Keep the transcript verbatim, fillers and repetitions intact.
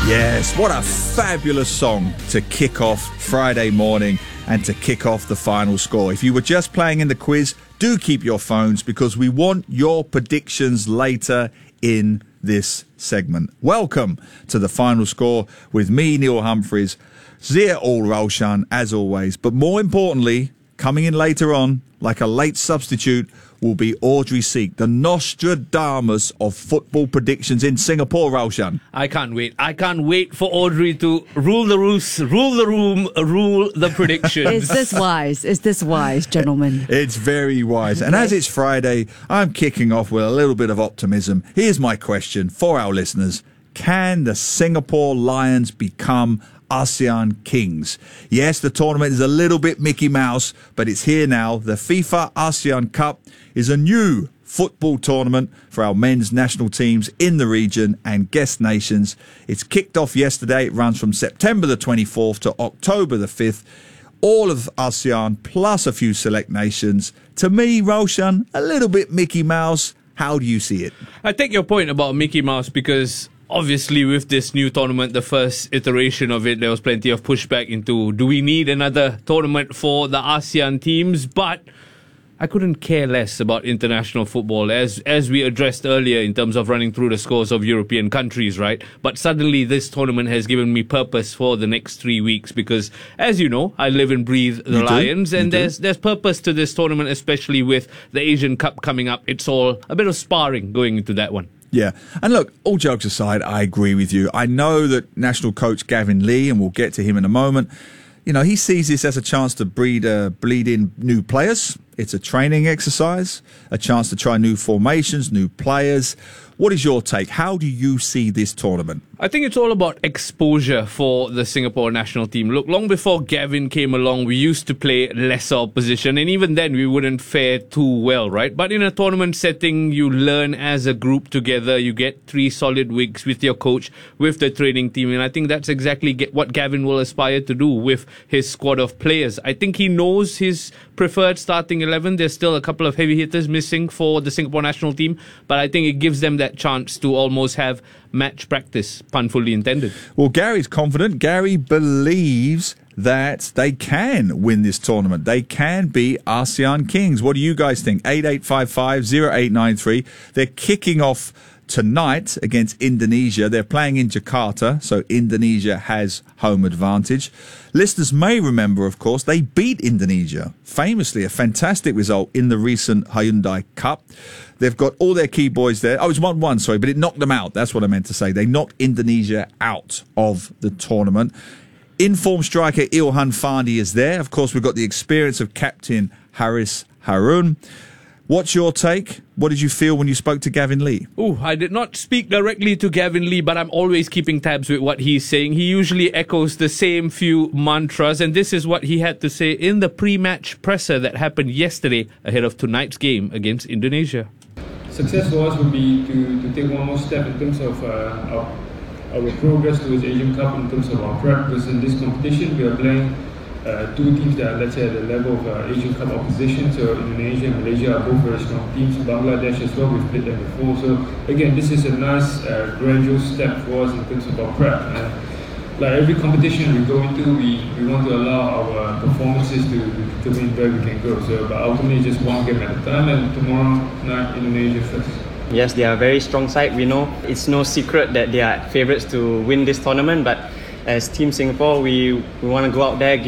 Yes, what a fabulous song to kick off Friday morning and to kick off the final score. If you were just playing in the quiz, do keep your phones because we want your predictions later in this segment. Welcome to the final score with me, Neil Humphreys, Zia Ul Raushan, as always. But more importantly, coming in later on, like a late substitute, will be Audrey Seek, the Nostradamus of football predictions in Singapore, Raushan. I can't wait. I can't wait for Audrey to rule the roost, rule the room, rule the predictions. Is this wise? Is this wise, gentlemen? It's very wise. And as it's Friday, I'm kicking off with a little bit of optimism. Here's my question for our listeners. Can the Singapore Lions become ASEAN Kings? Yes, the tournament is a little bit Mickey Mouse, but it's here now. The FIFA ASEAN Cup is a new football tournament for our men's national teams in the region and guest nations. It's kicked off yesterday. It runs from September the twenty-fourth to October the fifth. All of ASEAN plus a few select nations. To me, Roshan, a little bit Mickey Mouse. How do you see it? I take your point about Mickey Mouse because obviously with this new tournament, the first iteration of it, there was plenty of pushback into do we need another tournament for the ASEAN teams? But I couldn't care less about international football as as we addressed earlier in terms of running through the scores of European countries, right? But suddenly this tournament has given me purpose for the next three weeks because, as you know, I live and breathe the You Lions do? and You there's do? there's purpose to this tournament, especially with the Asian Cup coming up. It's all a bit of sparring going into that one. Yeah. And look, all jokes aside, I agree with you. I know that national coach Gavin Lee, and we'll get to him in a moment, you know, he sees this as a chance to breed, uh, bleed in new players. It's a training exercise, a chance to try new formations, new players. What is your take? How do you see this tournament? I think it's all about exposure for the Singapore national team. Look, long before Gavin came along, we used to play lesser opposition, and even then we wouldn't fare too well, right? But in a tournament setting, you learn as a group together. You get three solid weeks with your coach, with the training team, and I think that's exactly get what Gavin will aspire to do with his squad of players. I think he knows his preferred starting eleven. There's still a couple of heavy hitters missing for the Singapore national team, but I think it gives them that chance to almost have match practice, pun fully intended. Well, Gary's confident. Gary believes that they can win this tournament. They can be ASEAN Kings. What do you guys think? eight eight five five, zero eight nine three. They're kicking off tonight against Indonesia. They're playing in Jakarta, so Indonesia has home advantage. Listeners may remember, of course, they beat Indonesia. Famously, a fantastic result in the recent Hyundai Cup. They've got all their key boys there. Oh, it was one one, sorry, but it knocked them out. That's what I meant to say. They knocked Indonesia out of the tournament. In-form striker Ilhan Fandi is there. Of course, we've got the experience of captain Haris Harun. What's your take? What did you feel when you spoke to Gavin Lee? Oh, I did not speak directly to Gavin Lee, but I'm always keeping tabs with what he's saying. He usually echoes the same few mantras, and this is what he had to say in the pre-match presser that happened yesterday ahead of tonight's game against Indonesia. Success for us would be to, to take one more step in terms of uh, our, our progress towards Asian Cup, in terms of our prep, because in this competition we are playing Uh, two teams that are, let's say, at the level of uh, Asian Cup opposition. So Indonesia and Malaysia are both very strong teams. Bangladesh as well, we've played them before. So again, this is a nice uh, gradual step for us in terms of our prep. And like every competition we go into, we, we want to allow our performances to determine where we can go. So, but ultimately, just one game at a time. And tomorrow night, Indonesia first. Yes, they are a very strong side. We know it's no secret that they are favourites to win this tournament. But as Team Singapore, we, we want to go out there,